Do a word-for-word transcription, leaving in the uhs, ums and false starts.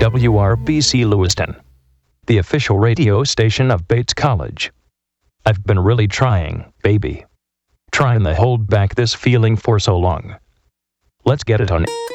W R B C Lewiston, the official radio station of Bates College. I've been really trying, baby. Trying to hold back this feeling for so long. Let's get it on.